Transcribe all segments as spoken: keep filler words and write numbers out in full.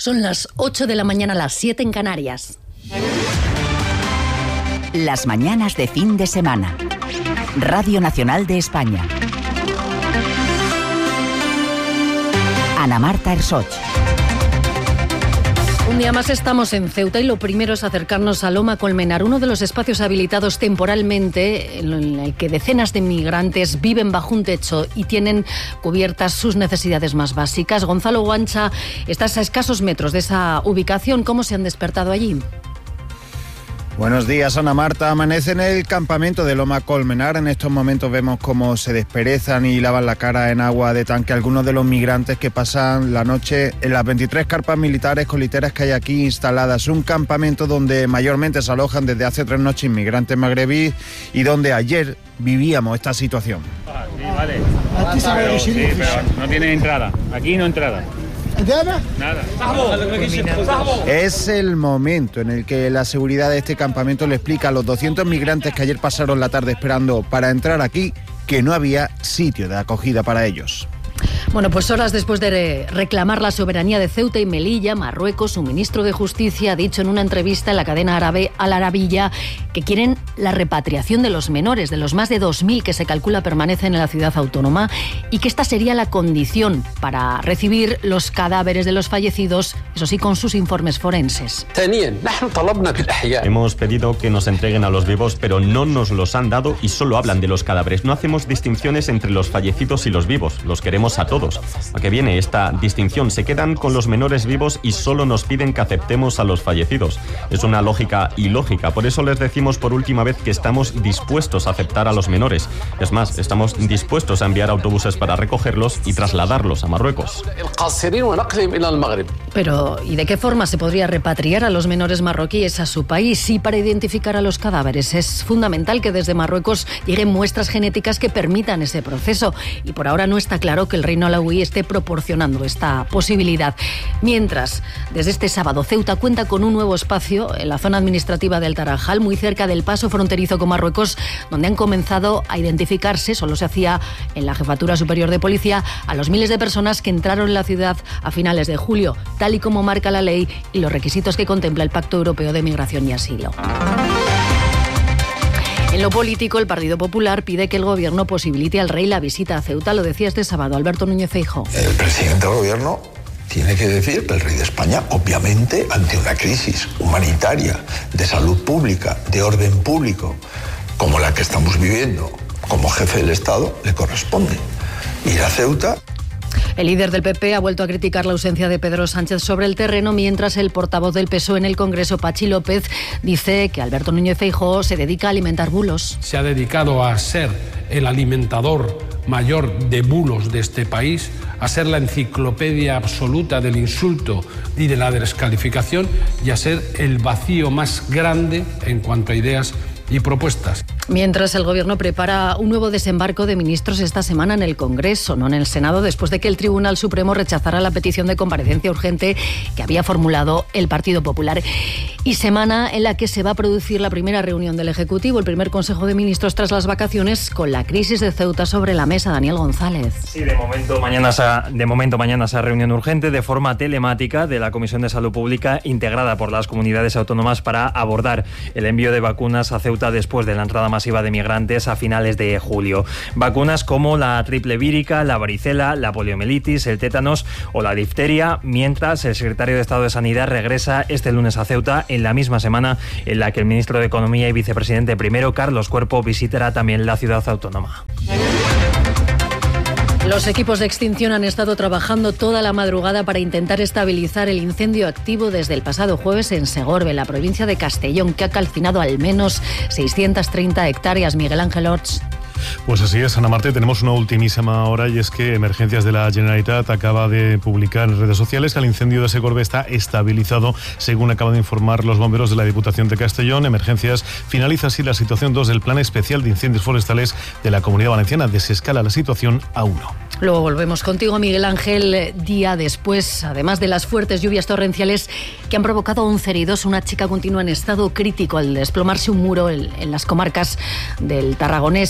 Son las ocho de la mañana, las siete en Canarias. Las mañanas de fin de semana. Radio Nacional de España. Ana Marta Ersoch. Un día más estamos en Ceuta y lo primero es acercarnos a Loma Colmenar, uno de los espacios habilitados temporalmente en el que decenas de migrantes viven bajo un techo y tienen cubiertas sus necesidades más básicas. Gonzalo Guancha, estás a escasos metros de esa ubicación. ¿Cómo se han despertado allí? Buenos días, Ana Marta. Amanece en el campamento de Loma Colmenar. En estos momentos vemos cómo se desperezan y lavan la cara en agua de tanque algunos de los migrantes que pasan la noche en las veintitrés carpas militares con literas que hay aquí instaladas. Un campamento donde mayormente se alojan desde hace tres noches inmigrantes magrebíes y donde ayer vivíamos esta situación. Ah, sí, vale. Pero, sí, pero no tiene entrada. Aquí no entrada. Nada. Es el momento en el que la seguridad de este campamento le explica a los doscientos migrantes que ayer pasaron la tarde esperando para entrar aquí que no había sitio de acogida para ellos. Bueno, pues horas después de reclamar la soberanía de Ceuta y Melilla, Marruecos, su ministro de Justicia ha dicho en una entrevista en la cadena árabe Al Arabiya que quieren la repatriación de los menores, de los más de dos mil que se calcula permanecen en la ciudad autónoma, y que esta sería la condición para recibir los cadáveres de los fallecidos, eso sí, con sus informes forenses. Hemos pedido que nos entreguen a los vivos, pero no nos los han dado y solo hablan de los cadáveres. No hacemos distinciones entre los fallecidos y los vivos, los queremos a todos. ¿A qué viene esta distinción? Se quedan con los menores vivos y solo nos piden que aceptemos a los fallecidos. Es una lógica ilógica. Por eso les decimos por última vez que estamos dispuestos a aceptar a los menores. Es más, estamos dispuestos a enviar autobuses para recogerlos y trasladarlos a Marruecos. Pero, ¿y de qué forma se podría repatriar a los menores marroquíes a su país? Y para identificar a los cadáveres es fundamental que desde Marruecos lleguen muestras genéticas que permitan ese proceso. Y por ahora no está claro que el reino alauí esté proporcionando esta posibilidad. Mientras, desde este sábado, Ceuta cuenta con un nuevo espacio en la zona administrativa del Tarajal, muy cerca del paso fronterizo con Marruecos, donde han comenzado a identificarse, solo se hacía en la Jefatura Superior de Policía, a los miles de personas que entraron en la ciudad a finales de julio, tal y como marca la ley y los requisitos que contempla el Pacto Europeo de Migración y Asilo. En lo político, el Partido Popular pide que el Gobierno posibilite al rey la visita a Ceuta. Lo decía este sábado Alberto Núñez Feijóo. El presidente del Gobierno tiene que decir que el rey de España, obviamente, ante una crisis humanitaria, de salud pública, de orden público, como la que estamos viviendo, como jefe del Estado, le corresponde ir a Ceuta. El líder del P P ha vuelto a criticar la ausencia de Pedro Sánchez sobre el terreno, mientras el portavoz del P S O E en el Congreso, Pachi López, dice que Alberto Núñez Feijóo se dedica a alimentar bulos. Se ha dedicado a ser el alimentador mayor de bulos de este país, a ser la enciclopedia absoluta del insulto y de la descalificación, y a ser el vacío más grande en cuanto a ideas y propuestas. Mientras el Gobierno prepara un nuevo desembarco de ministros esta semana en el Congreso, no en el Senado, después de que el Tribunal Supremo rechazara la petición de comparecencia urgente que había formulado el Partido Popular. Y semana en la que se va a producir la primera reunión del Ejecutivo, el primer Consejo de Ministros tras las vacaciones, con la crisis de Ceuta sobre la mesa. Daniel González. Sí, de momento mañana esa, de momento mañana esa reunión urgente de forma telemática de la Comisión de Salud Pública, integrada por las comunidades autónomas, para abordar el envío de vacunas a Ceuta después de la entrada masiva de migrantes a finales de julio. Vacunas como la triple vírica, la varicela, la poliomielitis, el tétanos o la difteria, mientras el secretario de Estado de Sanidad regresa este lunes a Ceuta en la misma semana en la que el ministro de Economía y vicepresidente primero, Carlos Cuerpo, visitará también la ciudad autónoma. Los equipos de extinción han estado trabajando toda la madrugada para intentar estabilizar el incendio activo desde el pasado jueves en Segorbe, en la provincia de Castellón, que ha calcinado al menos seiscientas treinta hectáreas. Miguel Ángel Orts. Pues así es, Ana Marta, tenemos una ultimísima hora, y es que Emergencias de la Generalitat acaba de publicar en redes sociales que el incendio de Segorbe está estabilizado, según acaban de informar los bomberos de la Diputación de Castellón. Emergencias finaliza así la situación dos del Plan Especial de Incendios Forestales de la Comunidad Valenciana. Desescala la situación a uno. Luego volvemos contigo, Miguel Ángel. Día después, además de las fuertes lluvias torrenciales que han provocado once heridos, una chica continúa en estado crítico al desplomarse un muro en, en las comarcas del Tarragonés y Baix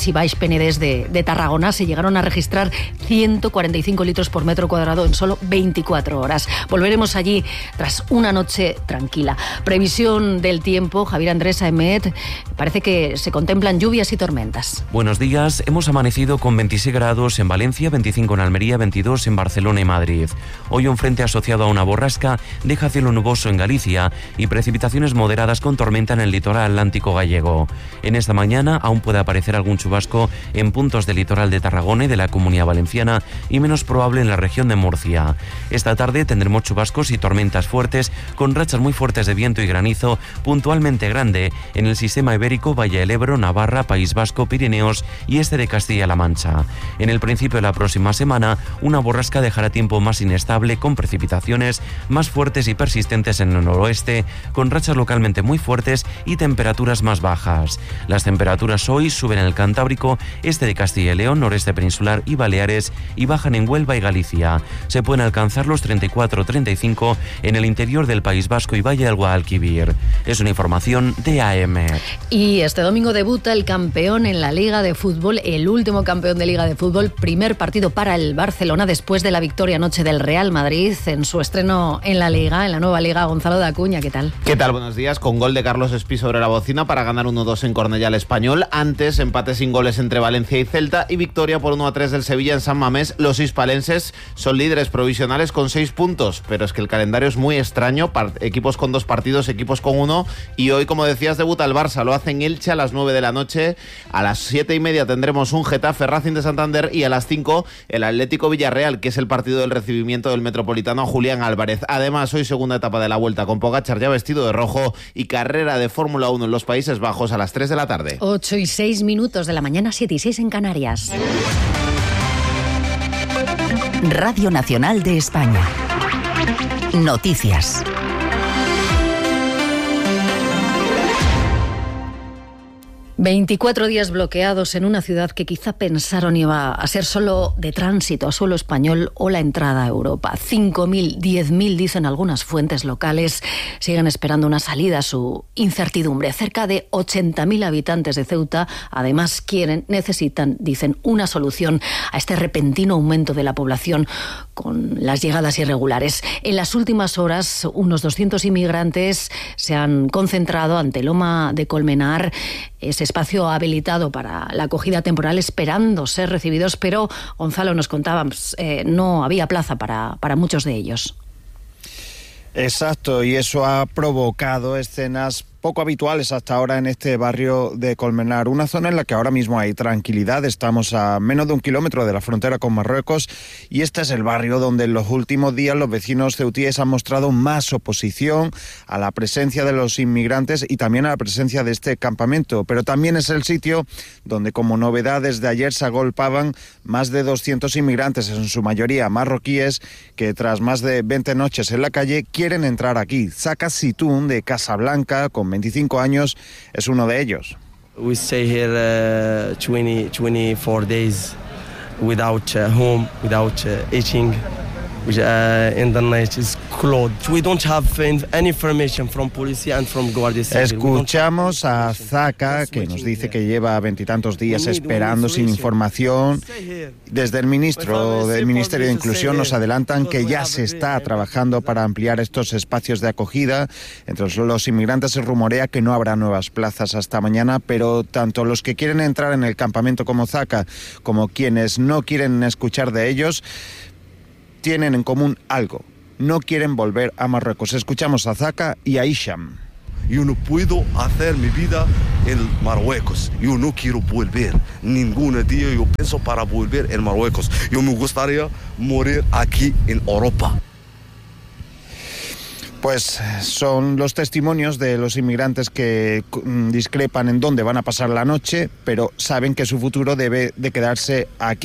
Penedès de, de Tarragona se llegaron a registrar ciento cuarenta y cinco litros por metro cuadrado en solo veinticuatro horas. Volveremos allí tras una noche tranquila. Previsión del tiempo, Javier Andrés Aemet, parece que se contemplan lluvias y tormentas. Buenos días, hemos amanecido con veintiséis grados en Valencia, veinticinco en Almería, veintidós en Barcelona y Madrid. Hoy un frente asociado a una borrasca deja cielo nuboso en Galicia y precipitaciones moderadas con tormenta en el litoral atlántico gallego. En esta mañana aún puede aparecer algún chubasco en puntos del litoral de Tarragona y de la Comunidad Valenciana y menos probable en la región de Murcia. Esta tarde tendremos chubascos y tormentas fuertes con rachas muy fuertes de viento y granizo puntualmente grande en el sistema ibérico, Valle del Ebro, Navarra, País Vasco, Pirineos y este de Castilla-La Mancha. En el principio de la próxima semana, una borrasca dejará tiempo más inestable con precipitaciones más fuertes y persistentes en el noroeste, con rachas localmente muy fuertes y temperaturas más bajas. Las temperaturas hoy suben en el Cantábrico, este de Castilla y León, noreste peninsular y Baleares y bajan en Huelva y Galicia. Se pueden alcanzar los treinta y cuatro a treinta y cinco en el interior del País Vasco y Valle del Guadalquivir. Es una información de A M. Y este domingo debuta el campeón en la Liga de Fútbol, el último campeón de Liga de Fútbol, primer partido para el Barcelona después de la victoria anoche del Real Madrid en su estreno en la Liga, en la nueva Liga. Gonzalo de Acuña, ¿qué tal? ¿Qué tal? Buenos días. Con gol de Carlos Espí sobre la bocina para ganar uno dos en Cornellá al Español. Antes, empate sin goles entre Valencia y Celta y victoria por uno a tres del Sevilla en San Mamés. Los hispalenses son líderes provisionales con seis puntos, pero es que el calendario es muy extraño. Par- equipos con dos partidos, equipos con uno, y hoy, como decías, debuta el Barça. Lo hace en Elche a las nueve de la noche. A las siete y media tendremos un Getafe Racing de Santander y a las cinco el Atlético Villarreal, que es el partido del recibimiento del Metropolitano a Julián Álvarez. Además, hoy segunda etapa de la Vuelta con Pogačar ya vestido de rojo y carrera de Fórmula uno en los Países Bajos a las tres de la tarde. ocho y seis minutos de la mañana, siete y seis en Canarias. Radio Nacional de España. Noticias. veinticuatro días bloqueados en una ciudad que quizá pensaron iba a ser solo de tránsito a suelo español o la entrada a Europa. cinco mil, diez mil, dicen algunas fuentes locales, siguen esperando una salida a su incertidumbre. Cerca de ochenta mil habitantes de Ceuta, además, quieren, necesitan, dicen, una solución a este repentino aumento de la población con las llegadas irregulares. En las últimas horas, unos doscientos inmigrantes se han concentrado ante Loma de Colmenar, ese espacio habilitado para la acogida temporal, esperando ser recibidos, pero Gonzalo nos contaba, eh, no había plaza para, para muchos de ellos. Exacto, y eso ha provocado escenas poco habituales hasta ahora en este barrio de Colmenar, una zona en la que ahora mismo hay tranquilidad. Estamos a menos de un kilómetro de la frontera con Marruecos y este es el barrio donde en los últimos días los vecinos ceutíes han mostrado más oposición a la presencia de los inmigrantes y también a la presencia de este campamento, pero también es el sitio donde, como novedad, desde ayer se agolpaban más de doscientos inmigrantes, en su mayoría marroquíes, que tras más de veinte noches en la calle quieren entrar aquí. Zaka Situn, de Casablanca, con veinticinco años, es uno de ellos. We stay here uh, twenty, twenty-four days without uh, home, without uh, eating. Uh, in the night is closed. We don't have any information from police and from Guardia Civil. Escuchamos a Zaka, que nos dice que lleva veintitantos días esperando sin información. Desde el ministro del Ministerio de Inclusión nos adelantan que ya se está trabajando para ampliar estos espacios de acogida. Entre los inmigrantes se rumorea que no habrá nuevas plazas hasta mañana, pero tanto los que quieren entrar en el campamento como Zaka, como quienes no quieren escuchar de ellos, tienen en común algo: no quieren volver a Marruecos. Escuchamos a Zaka y a Isham. Yo no puedo hacer mi vida en Marruecos. Yo no quiero volver. Ningún día yo pienso para volver en Marruecos. Yo me gustaría morir aquí en Europa. Pues son los testimonios de los inmigrantes que discrepan en dónde van a pasar la noche, pero saben que su futuro debe de quedarse aquí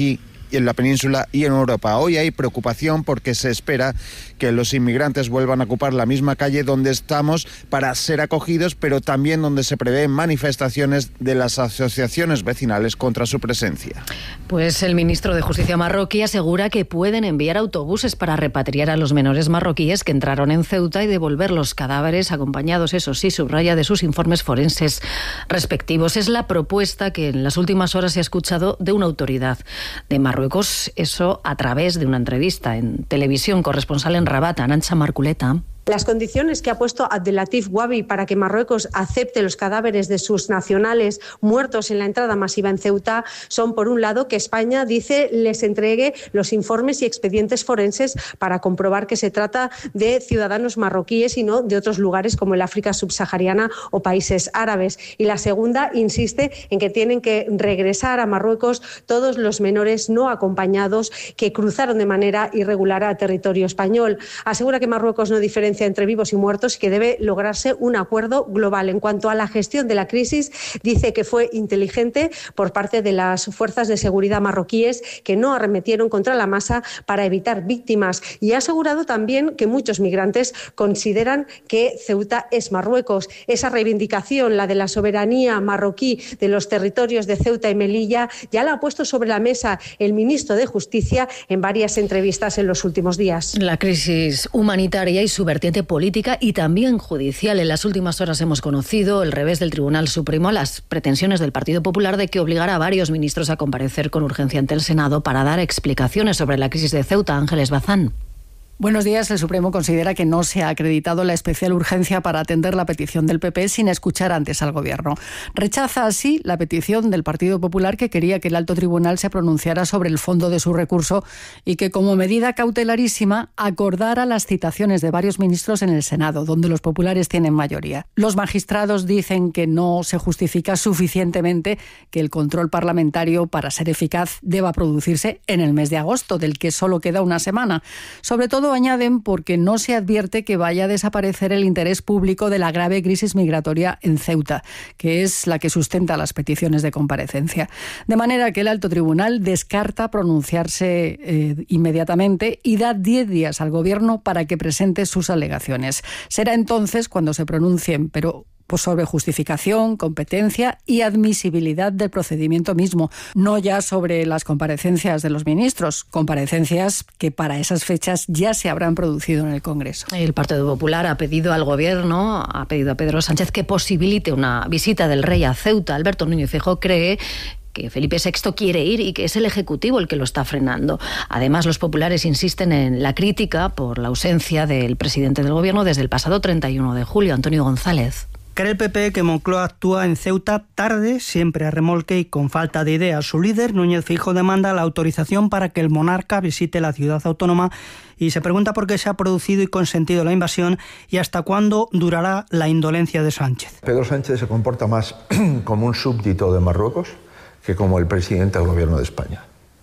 en la península y en Europa. Hoy hay preocupación porque se espera que los inmigrantes vuelvan a ocupar la misma calle donde estamos para ser acogidos, pero también donde se prevén manifestaciones de las asociaciones vecinales contra su presencia. Pues el ministro de Justicia marroquí asegura que pueden enviar autobuses para repatriar a los menores marroquíes que entraron en Ceuta y devolver los cadáveres acompañados, eso sí, subraya, de sus informes forenses respectivos. Es la propuesta que en las últimas horas se ha escuchado de una autoridad de Marruecos, eso a través de una entrevista en televisión. Corresponsal en Rabat, Arantxa Marculeta. Las condiciones que ha puesto Abdelatif Wabi para que Marruecos acepte los cadáveres de sus nacionales muertos en la entrada masiva en Ceuta son, por un lado, que España, dice, les entregue los informes y expedientes forenses para comprobar que se trata de ciudadanos marroquíes y no de otros lugares como el África subsahariana o países árabes. Y la segunda insiste en que tienen que regresar a Marruecos todos los menores no acompañados que cruzaron de manera irregular a territorio español. Asegura que Marruecos no diferencia entre vivos y muertos y que debe lograrse un acuerdo global. En cuanto a la gestión de la crisis, dice que fue inteligente por parte de las fuerzas de seguridad marroquíes que no arremetieron contra la masa para evitar víctimas, y ha asegurado también que muchos migrantes consideran que Ceuta es Marruecos. Esa reivindicación, la de la soberanía marroquí de los territorios de Ceuta y Melilla, ya la ha puesto sobre la mesa el ministro de Justicia en varias entrevistas en los últimos días. La crisis humanitaria y su vertiente política y también judicial. En las últimas horas hemos conocido el revés del Tribunal Supremo a las pretensiones del Partido Popular de que obligara a varios ministros a comparecer con urgencia ante el Senado para dar explicaciones sobre la crisis de Ceuta. Ángeles Bazán. Buenos días. El Supremo considera que no se ha acreditado la especial urgencia para atender la petición del P P sin escuchar antes al Gobierno. Rechaza así la petición del Partido Popular, que quería que el alto tribunal se pronunciara sobre el fondo de su recurso y que, como medida cautelarísima, acordara las citaciones de varios ministros en el Senado, donde los populares tienen mayoría. Los magistrados dicen que no se justifica suficientemente que el control parlamentario, para ser eficaz, deba producirse en el mes de agosto, del que solo queda una semana. Sobre todo, añaden, porque no se advierte que vaya a desaparecer el interés público de la grave crisis migratoria en Ceuta, que es la que sustenta las peticiones de comparecencia. De manera que el alto tribunal descarta pronunciarse eh, inmediatamente y da diez días al Gobierno para que presente sus alegaciones. Será entonces cuando se pronuncien, pero pues sobre justificación, competencia y admisibilidad del procedimiento mismo, no ya sobre las comparecencias de los ministros, comparecencias que para esas fechas ya se habrán producido en el Congreso. El Partido Popular ha pedido al Gobierno, ha pedido a Pedro Sánchez que posibilite una visita del rey a Ceuta. Alberto Núñez Feijóo cree que Felipe sexto quiere ir y que es el Ejecutivo el que lo está frenando. Además, los populares insisten en la crítica por la ausencia del presidente del Gobierno desde el pasado treinta y uno de julio, Antonio González. Cree el P P que Moncloa actúa en Ceuta tarde, siempre a remolque y con falta de ideas. Su líder, Núñez Feijóo, demanda la autorización para que el monarca visite la ciudad autónoma y se pregunta por qué se ha producido y consentido la invasión y hasta cuándo durará la indolencia de Sánchez. Pedro Sánchez se comporta más como un súbdito de Marruecos que como el presidente del Gobierno de España.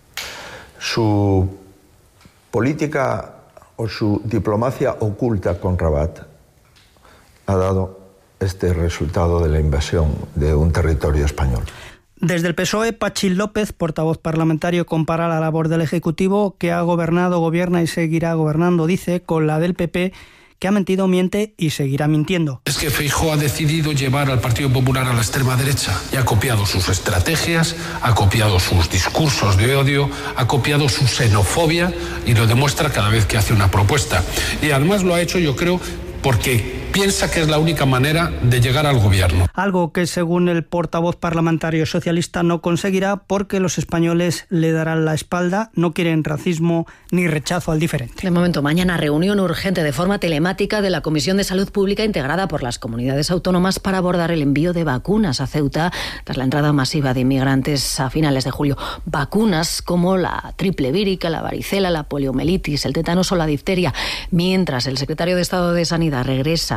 Su política o su diplomacia oculta con Rabat ha dado este resultado de la invasión de un territorio español. Desde el P S O E, Pachín López, portavoz parlamentario, compara la labor del Ejecutivo, que ha gobernado, gobierna y seguirá gobernando, dice, con la del P P, que ha mentido, miente y seguirá mintiendo. Es que Feijóo ha decidido llevar al Partido Popular a la extrema derecha y ha copiado sus estrategias, ha copiado sus discursos de odio, ha copiado su xenofobia y lo demuestra cada vez que hace una propuesta. Y además lo ha hecho, yo creo, porque piensa que es la única manera de llegar al Gobierno. Algo que, según el portavoz parlamentario socialista, no conseguirá porque los españoles le darán la espalda, no quieren racismo ni rechazo al diferente. De momento, mañana reunión urgente de forma telemática de la Comisión de Salud Pública integrada por las comunidades autónomas para abordar el envío de vacunas a Ceuta tras la entrada masiva de inmigrantes a finales de julio. Vacunas como la triple vírica, la varicela, la poliomielitis, el tétanos o la difteria. Mientras el secretario de Estado de Sanidad regresa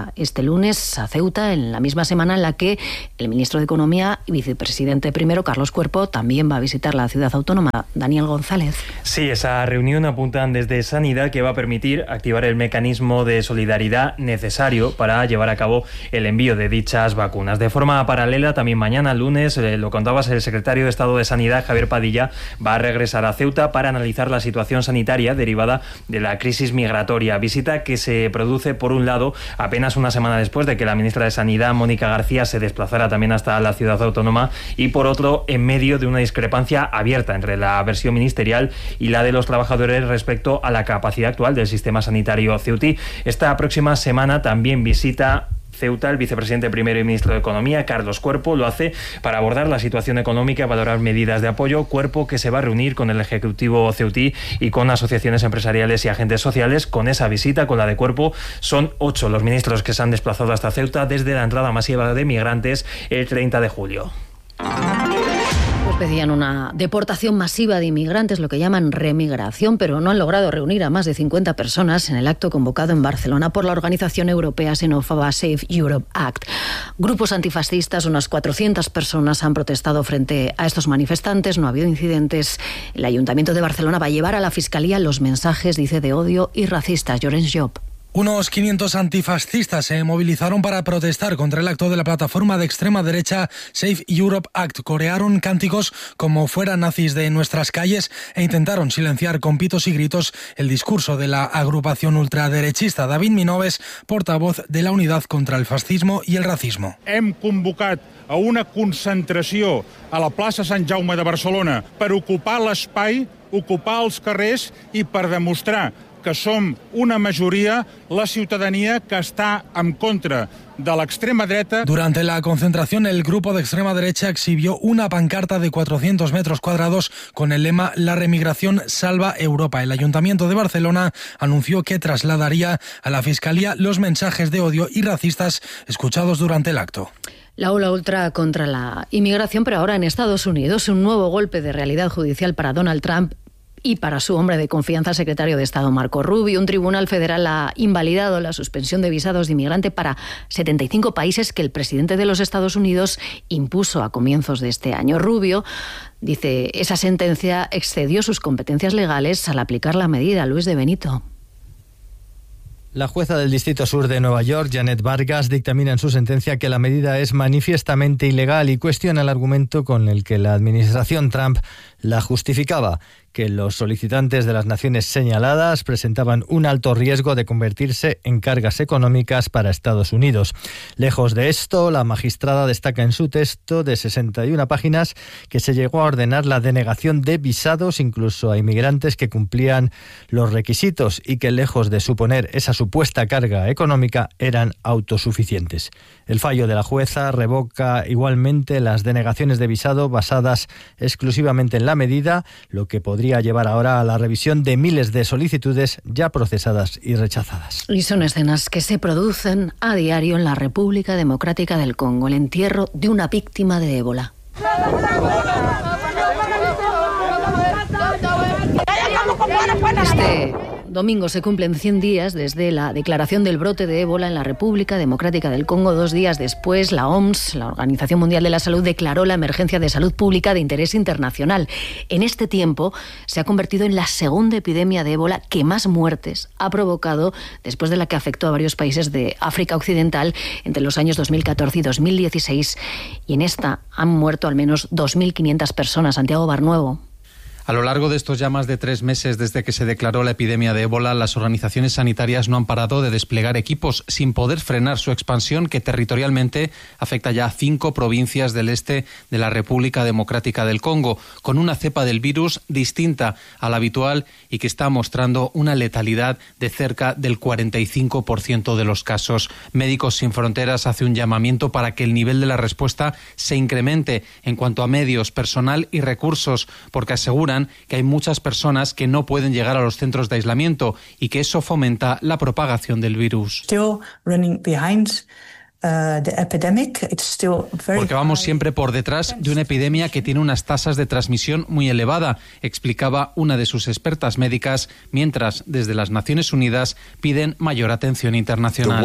llega este lunes a Ceuta, en la misma semana en la que el ministro de Economía y vicepresidente primero, Carlos Cuerpo, también va a visitar la ciudad autónoma. Daniel González. Sí, esa reunión apuntan desde Sanidad que va a permitir activar el mecanismo de solidaridad necesario para llevar a cabo el envío de dichas vacunas. De forma paralela, también mañana, lunes, eh, lo contabas, el secretario de Estado de Sanidad, Javier Padilla, va a regresar a Ceuta para analizar la situación sanitaria derivada de la crisis migratoria. Visita que se produce, por un lado, apenas una semana después de que la ministra de Sanidad, Mónica García, se desplazara también hasta la ciudad autónoma, y por otro, en medio de una discrepancia abierta entre la versión ministerial y la de los trabajadores respecto a la capacidad actual del sistema sanitario ceutí. Esta próxima semana también visita Ceuta el vicepresidente primero y ministro de Economía, Carlos Cuerpo. Lo hace para abordar la situación económica y valorar medidas de apoyo. Cuerpo que se va a reunir con el Ejecutivo ceutí y con asociaciones empresariales y agentes sociales. Con esa visita, con la de Cuerpo, son ocho los ministros que se han desplazado hasta Ceuta desde la entrada masiva de migrantes el treinta de julio. Pedían una deportación masiva de inmigrantes, lo que llaman remigración, pero no han logrado reunir a más de cincuenta personas en el acto convocado en Barcelona por la organización europea xenófoba Save Europe Act. Grupos antifascistas, unas cuatrocientas personas han protestado frente a estos manifestantes. No ha habido incidentes. El Ayuntamiento de Barcelona va a llevar a la Fiscalía los mensajes, dice, de odio y racistas. Llorens Job. Unos quinientos antifascistas se movilizaron para protestar contra el acto de la plataforma de extrema derecha Save Europe Act. Corearon cánticos como "fuera nazis de nuestras calles" e intentaron silenciar con pitos y gritos el discurso de la agrupación ultraderechista. David Minoves, portavoz de la Unidad contra el Fascismo y el Racismo. Hem convocat a una concentració a la plaça Sant Jaume de Barcelona per ocupar l'espai, ocupar els carrers i per demostrar que som una majoria, la ciudadanía que está en contra de la extrema derecha. Durante la concentración, el grupo de extrema derecha exhibió una pancarta de cuatrocientos metros cuadrados con el lema "La remigración salva Europa". El Ayuntamiento de Barcelona anunció que trasladaría a la Fiscalía los mensajes de odio y racistas escuchados durante el acto. La ola ultra contra la inmigración, pero ahora en Estados Unidos, un nuevo golpe de realidad judicial para Donald Trump y para su hombre de confianza, secretario de Estado Marco Rubio. Un tribunal federal ha invalidado la suspensión de visados de inmigrante para setenta y cinco países que el presidente de los Estados Unidos impuso a comienzos de este año. Rubio dice esa sentencia excedió sus competencias legales al aplicar la medida. Luis de Benito. La jueza del Distrito Sur de Nueva York, Janet Vargas, dictamina en su sentencia que la medida es manifiestamente ilegal y cuestiona el argumento con el que la administración Trump la justificaba, que los solicitantes de las naciones señaladas presentaban un alto riesgo de convertirse en cargas económicas para Estados Unidos. Lejos de esto, la magistrada destaca en su texto de sesenta y una páginas que se llegó a ordenar la denegación de visados incluso a inmigrantes que cumplían los requisitos y que, lejos de suponer esa supuesta carga económica, eran autosuficientes. El fallo de la jueza revoca igualmente las denegaciones de visado basadas exclusivamente en la medida, lo que podría llevar ahora a la revisión de miles de solicitudes ya procesadas y rechazadas. Y son escenas que se producen a diario en la República Democrática del Congo, el entierro de una víctima de ébola. Este domingo se cumplen cien días desde la declaración del brote de ébola en la República Democrática del Congo. Dos días después, la O M S, la Organización Mundial de la Salud, declaró la emergencia de salud pública de interés internacional. En este tiempo se ha convertido en la segunda epidemia de ébola que más muertes ha provocado después de la que afectó a varios países de África Occidental entre los años dos mil catorce y dos mil dieciséis. Y en esta han muerto al menos dos mil quinientas personas. Santiago Barnuevo. A lo largo de estos ya más de tres meses desde que se declaró la epidemia de ébola, las organizaciones sanitarias no han parado de desplegar equipos sin poder frenar su expansión, que territorialmente afecta ya a cinco provincias del este de la República Democrática del Congo, con una cepa del virus distinta a la habitual y que está mostrando una letalidad de cerca del cuarenta y cinco por ciento de los casos. Médicos Sin Fronteras hace un llamamiento para que el nivel de la respuesta se incremente en cuanto a medios, personal y recursos, porque aseguran que hay muchas personas que no pueden llegar a los centros de aislamiento y que eso fomenta la propagación del virus. Still running behind Porque vamos siempre por detrás de una epidemia que tiene unas tasas de transmisión muy elevada, explicaba una de sus expertas médicas, mientras desde las Naciones Unidas piden mayor atención internacional.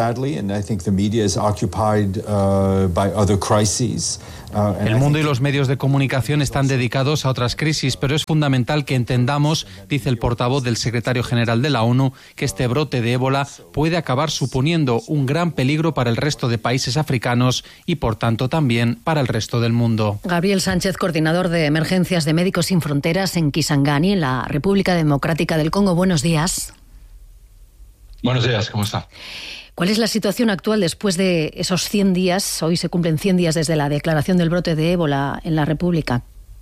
El mundo y los medios de comunicación están dedicados a otras crisis, pero es fundamental que entendamos, dice el portavoz del secretario general de la ONU, que este brote de ébola puede acabar suponiendo un gran peligro para el resto de países africanos y, por tanto, también para el resto del mundo. Gabriel Sánchez, coordinador de emergencias de Médicos Sin Fronteras en Kisangani, en la República Democrática del Congo. Buenos días. Buenos días, ¿cómo está? ¿Cuál es la situación actual después de esos cien días? Hoy se cumplen cien días desde la declaración del brote de ébola en la República.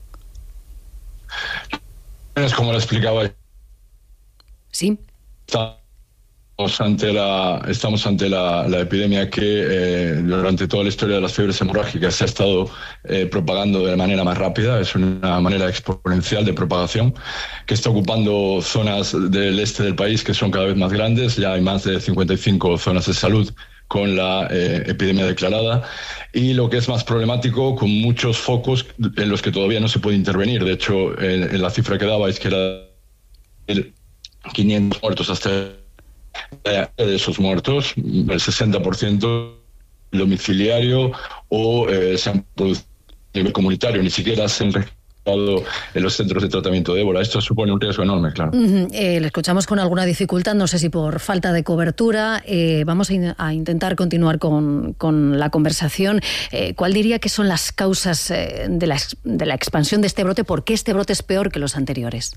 Es como lo explicaba. Sí. Estamos ante la, estamos ante la, la epidemia que eh, durante toda la historia de las fiebres hemorrágicas se ha estado eh, propagando de manera más rápida. Es una manera exponencial de propagación que está ocupando zonas del este del país que son cada vez más grandes. Ya hay más de cincuenta y cinco zonas de salud con la eh, epidemia declarada, y lo que es más problemático, con muchos focos en los que todavía no se puede intervenir. De hecho, en, en la cifra que dabais, que era quinientos muertos hasta de esos muertos, el sesenta por ciento domiciliario o eh, se han producido a nivel comunitario, ni siquiera se han registrado en los centros de tratamiento de ébola. Esto supone un riesgo enorme, claro. Uh-huh. Eh, le escuchamos con alguna dificultad, no sé si por falta de cobertura. Eh, vamos a, in- a intentar continuar con, con la conversación. Eh, ¿Cuál diría que son las causas eh, de, la, de la expansión de este brote? ¿Por qué este brote es peor que los anteriores?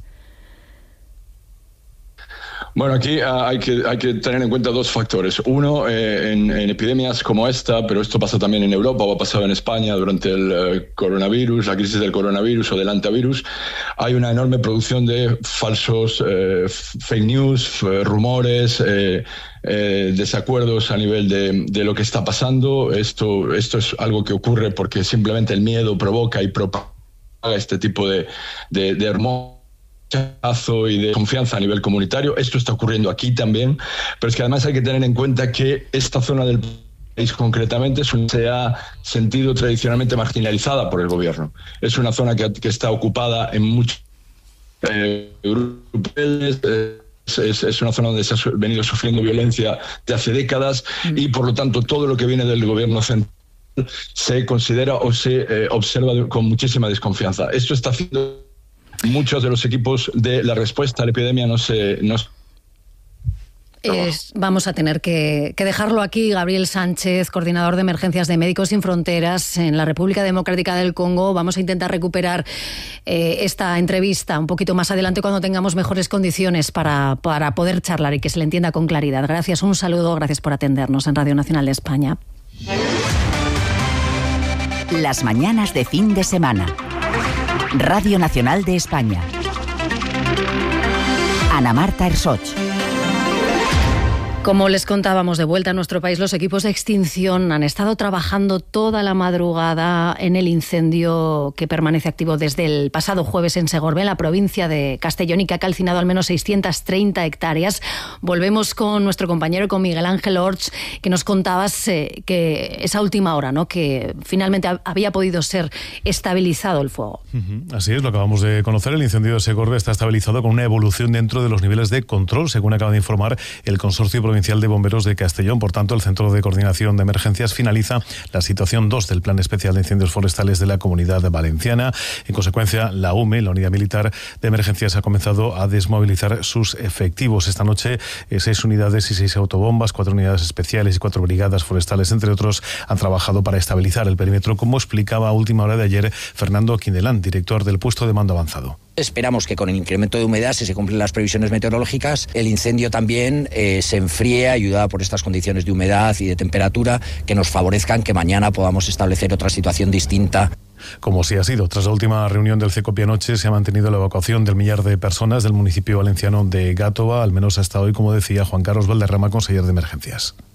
Bueno, aquí uh, hay que hay que tener en cuenta dos factores. Uno, eh, en, en epidemias como esta, pero esto pasa también en Europa o ha pasado en España durante el uh, coronavirus, la crisis del coronavirus o del antivirus, hay una enorme producción de falsos eh, fake news, eh, rumores, eh, eh, desacuerdos a nivel de, de lo que está pasando. Esto, esto es algo que ocurre porque simplemente el miedo provoca y propaga este tipo de, de, de hormonas y de confianza a nivel comunitario. Esto está ocurriendo aquí también, pero es que además hay que tener en cuenta que esta zona del país concretamente es una, se ha sentido tradicionalmente marginalizada por el gobierno. Es una zona que, que está ocupada en muchos eh, grupos, eh, es, es una zona donde se ha venido sufriendo violencia de hace décadas mm. y por lo tanto todo lo que viene del gobierno central se considera o se eh, observa con muchísima desconfianza. Esto está haciendo muchos de los equipos de la respuesta a la epidemia no se... No se... Es, vamos a tener que, que dejarlo aquí. Gabriel Sánchez, coordinador de emergencias de Médicos Sin Fronteras en la República Democrática del Congo. Vamos a intentar recuperar eh, esta entrevista un poquito más adelante cuando tengamos mejores condiciones para, para poder charlar y que se le entienda con claridad. Gracias, un saludo, gracias por atendernos en Radio Nacional de España. Las mañanas de fin de semana. Radio Nacional de España. Ana Marta Ersoch. Como les contábamos, de vuelta a nuestro país, los equipos de extinción han estado trabajando toda la madrugada en el incendio que permanece activo desde el pasado jueves en Segorbe, en la provincia de Castellón, y que ha calcinado al menos seiscientas treinta hectáreas. Volvemos con nuestro compañero, con Miguel Ángel Orts, que nos contabas eh, que esa última hora, ¿no?, que finalmente había podido ser estabilizado el fuego. Uh-huh. Así es, lo acabamos de conocer. El incendio de Segorbe está estabilizado con una evolución dentro de los niveles de control, según acaba de informar el Consorcio Provincial de Bomberos de Castellón. Por tanto, el Centro de Coordinación de Emergencias finaliza la situación dos del Plan Especial de Incendios Forestales de la Comunidad Valenciana. En consecuencia, la U M E, la Unidad Militar de Emergencias, ha comenzado a desmovilizar sus efectivos. Esta noche, eh, seis unidades y seis autobombas, cuatro unidades especiales y cuatro brigadas forestales, entre otros, han trabajado para estabilizar el perímetro, como explicaba a última hora de ayer Fernando Quindelán, director del puesto de mando avanzado. Esperamos que con el incremento de humedad, si se cumplen las previsiones meteorológicas, el incendio también eh, se enfríe, ayudado por estas condiciones de humedad y de temperatura que nos favorezcan que mañana podamos establecer otra situación distinta. Como sí ha sido. Tras la última reunión del CECOPI anoche, se ha mantenido la evacuación del millar de personas del municipio valenciano de Gátova, al menos hasta hoy, como decía Juan Carlos Valderrama, consejero de Emergencias.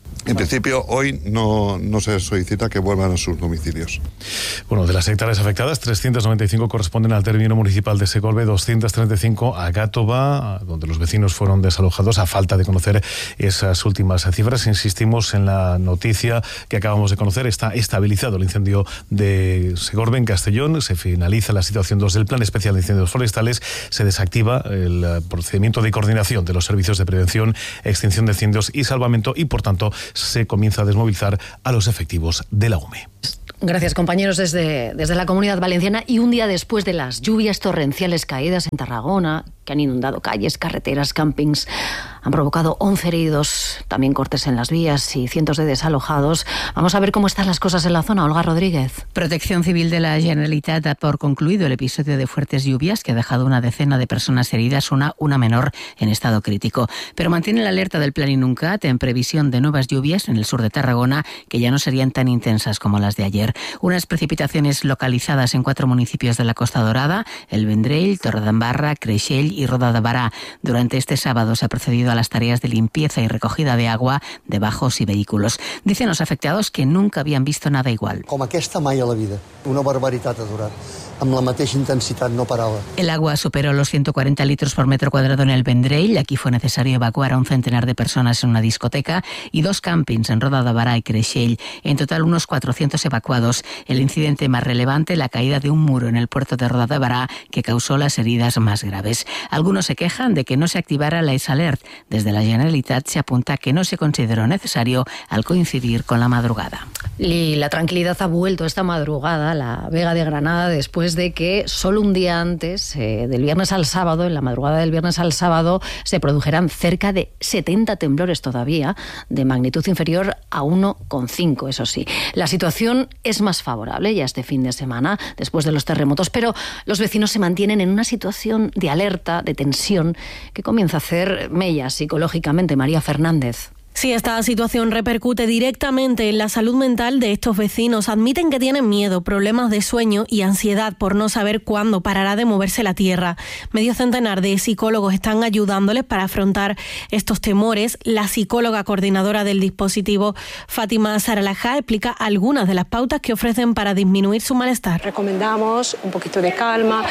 En principio, hoy no, no se solicita que vuelvan a sus domicilios. Bueno, de las hectáreas afectadas, trescientas noventa y cinco corresponden al término municipal de Segorbe, doscientas treinta y cinco a Gátova, donde los vecinos fueron desalojados a falta de conocer esas últimas cifras. Insistimos en la noticia que acabamos de conocer. Está estabilizado el incendio de Segorbe en Castellón. Se finaliza la situación dos del Plan Especial de Incendios Forestales. Se desactiva el procedimiento de coordinación de los servicios de prevención, extinción de incendios y salvamento y, por tanto, se comienza a desmovilizar a los efectivos de la U M E. Gracias, compañeros, desde, desde la Comunidad Valenciana. Y un día después de las lluvias torrenciales caídas en Tarragona, que han inundado calles, carreteras, campings, han provocado once heridos, también cortes en las vías y cientos de desalojados. Vamos a ver cómo están las cosas en la zona. Olga Rodríguez. Protección Civil de la Generalitat da por concluido el episodio de fuertes lluvias que ha dejado una decena de personas heridas, una, una menor en estado crítico. Pero mantiene la alerta del Plan Inuncat en previsión de nuevas lluvias en el sur de Tarragona, que ya no serían tan intensas como las de ayer. Unas precipitaciones localizadas en cuatro municipios de la Costa Dorada, El Vendrell, Torredembarra, Creixell y Roda de Bará. Durante este sábado se ha procedido a las tareas de limpieza y recogida de agua de bajos y vehículos. Dicen los afectados que nunca habían visto nada igual. Com aquesta mai a la vida. Una barbaritat ha durat. Amb la mateixa intensitat no paraba. El agua superó los ciento cuarenta litros por metro cuadrado en El Vendrell. Aquí fue necesario evacuar a un centenar de personas en una discoteca y dos campings en Roda de Bará y Creixell. En total unos cuatrocientos evacuados. El incidente más relevante, la caída de un muro en el puerto de Roda de Bará, que causó las heridas más graves. Algunos se quejan de que no se activara la S-Alert. Desde la Generalitat se apunta que no se consideró necesario al coincidir con la madrugada. Y la tranquilidad ha vuelto esta madrugada a la Vega de Granada después de que solo un día antes, eh, del viernes al sábado, en la madrugada del viernes al sábado, se produjeran cerca de setenta temblores todavía, de magnitud inferior a uno coma cinco, eso sí. La situación es más favorable ya este fin de semana, después de los terremotos, pero los vecinos se mantienen en una situación de alerta, de tensión, que comienza a hacer mella psicológicamente. María Fernández. Sí, esta situación repercute directamente en la salud mental de estos vecinos. Admiten que tienen miedo, problemas de sueño y ansiedad por no saber cuándo parará de moverse la tierra. Medio centenar de psicólogos están ayudándoles para afrontar estos temores. La psicóloga coordinadora del dispositivo, Fátima Saralajá, explica algunas de las pautas que ofrecen para disminuir su malestar. Recomendamos un poquito de calma,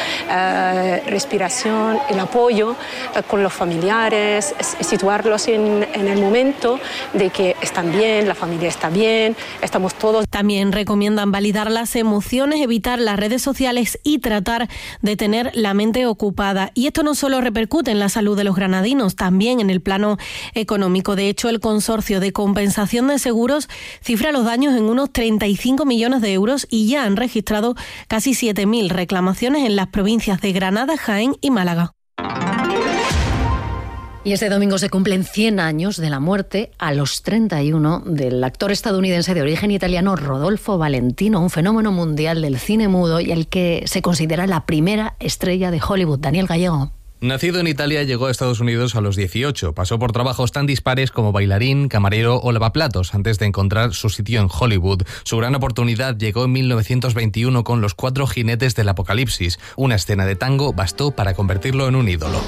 eh, respiración, el apoyo eh, con los familiares, situarlos en, en el momento de que están bien, la familia está bien, estamos todos. También recomiendan validar las emociones, evitar las redes sociales y tratar de tener la mente ocupada. Y esto no solo repercute en la salud de los granadinos, también en el plano económico. De hecho, el Consorcio de Compensación de Seguros cifra los daños en unos treinta y cinco millones de euros y ya han registrado casi siete mil reclamaciones en las provincias de Granada, Jaén y Málaga. Y este domingo se cumplen cien años de la muerte a los treinta y uno del actor estadounidense de origen italiano Rodolfo Valentino, un fenómeno mundial del cine mudo y el que se considera la primera estrella de Hollywood. Daniel Gallego. Nacido en Italia, llegó a Estados Unidos a los dieciocho. Pasó por trabajos tan dispares como bailarín, camarero o lavaplatos antes de encontrar su sitio en Hollywood. Su gran oportunidad llegó en mil novecientos veintiuno con Los Cuatro Jinetes del Apocalipsis. Una escena de tango bastó para convertirlo en un ídolo.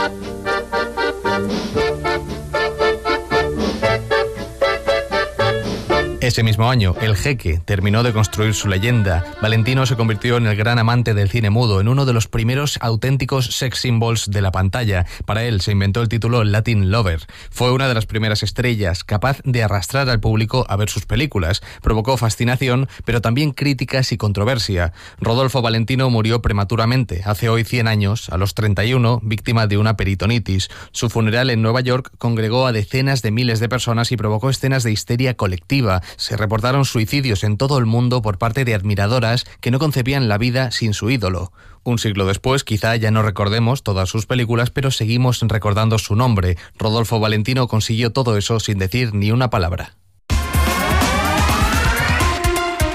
Ese mismo año, El Jeque terminó de construir su leyenda. Valentino se convirtió en el gran amante del cine mudo, en uno de los primeros auténticos sex symbols de la pantalla. Para él se inventó el título Latin Lover. Fue una de las primeras estrellas, capaz de arrastrar al público a ver sus películas. Provocó fascinación, pero también críticas y controversia. Rodolfo Valentino murió prematuramente, hace hoy cien años, a los treinta y uno, víctima de una peritonitis. Su funeral en Nueva York congregó a decenas de miles de personas y provocó escenas de histeria colectiva. Se reportaron suicidios en todo el mundo por parte de admiradoras que no concebían la vida sin su ídolo. Un siglo después, quizá ya no recordemos todas sus películas, pero seguimos recordando su nombre. Rodolfo Valentino consiguió todo eso sin decir ni una palabra.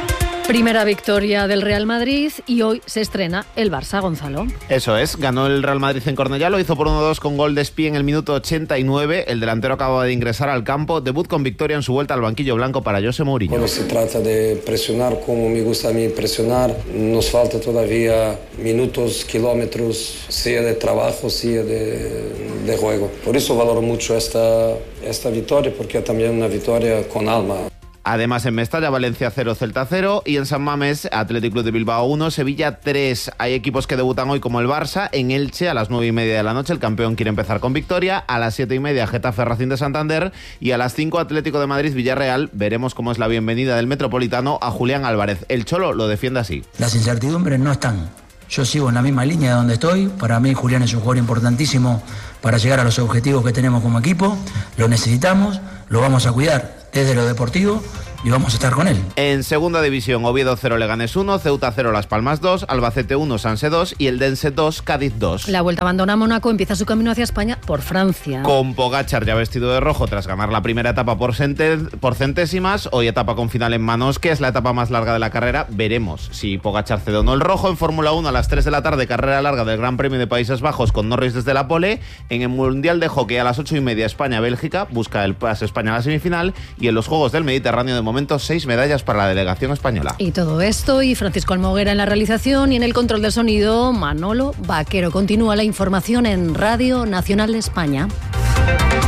Primera victoria del Real Madrid y hoy se estrena el Barça, Gonzalo. Eso es, ganó el Real Madrid en Cornellá, lo hizo por uno dos con gol de Espí en el minuto ochenta y nueve. El delantero acaba de ingresar al campo, debut con victoria en su vuelta al banquillo blanco para José Mourinho. Cuando se trata de presionar como me gusta a mí presionar, nos falta todavía minutos, kilómetros, sea de trabajo, sea de, de juego. Por eso valoro mucho esta, esta victoria, porque es también una victoria con alma. Además, en Mestalla, Valencia cero, Celta cero, y en San Mamés, Athletic Club de Bilbao uno, Sevilla tres. Hay equipos que debutan hoy como el Barça. En Elche, a las nueve y media de la noche, el campeón quiere empezar con victoria. A las siete y media, Getafe Racing de Santander. Y a las cinco, Atlético de Madrid Villarreal. Veremos cómo es la bienvenida del Metropolitano a Julián Álvarez. El Cholo lo defiende así. Las incertidumbres no están. Yo sigo en la misma línea de donde estoy. Para mí, Julián es un jugador importantísimo para llegar a los objetivos que tenemos como equipo. Lo necesitamos, lo vamos a cuidar desde lo deportivo y vamos a estar con él. En segunda división, Oviedo cero, Leganés uno, Ceuta cero, Las Palmas dos, Albacete uno, Sanse dos y Eldense dos, Cádiz dos. La Vuelta abandona Mónaco, empieza su camino hacia España por Francia. Con Pogačar ya vestido de rojo tras ganar la primera etapa por, centen- por centésimas, hoy etapa con final en Manos, que es la etapa más larga de la carrera. Veremos si Pogačar cede o no el rojo. En Fórmula uno a las tres de la tarde, carrera larga del Gran Premio de Países Bajos con Norris desde la pole. En el Mundial de Hockey a las ocho y media, España-Bélgica, busca el pase España a la semifinal. Y en los Juegos del Mediterráneo, de momento, seis medallas para la delegación española. Y todo esto, y Francisco Almoguera en la realización y en el control del sonido, Manolo Vaquero. Continúa la información en Radio Nacional de España.